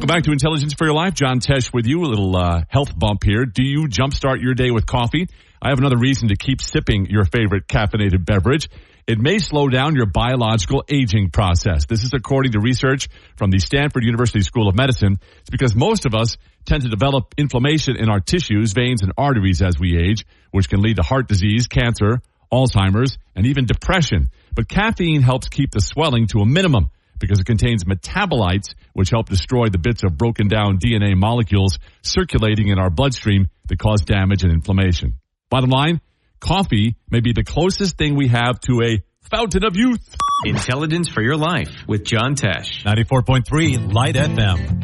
Welcome back to Intelligence for Your Life. John Tesh with you. A little health bump here. Do you jumpstart your day with coffee? I have another reason to keep sipping your favorite caffeinated beverage. It may slow down your biological aging process. This is according to research from the Stanford University School of Medicine. It's because most of us tend to develop inflammation in our tissues, veins, and arteries as we age, which can lead to heart disease, cancer, Alzheimer's, and even depression. But caffeine helps keep the swelling to a minimum because it contains metabolites which help destroy the bits of broken down DNA molecules circulating in our bloodstream that cause damage and inflammation. Bottom line, coffee may be the closest thing we have to a fountain of youth. Intelligence for Your Life with John Tesh. 94.3 Light FM.